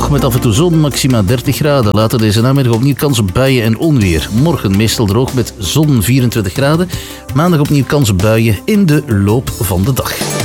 droog met af en toe zon, maxima 30 graden. Later deze namiddag opnieuw kans op buien en onweer. Morgen meestal droog met zon 24 graden. Maandag opnieuw kans op buien in de loop van de dag.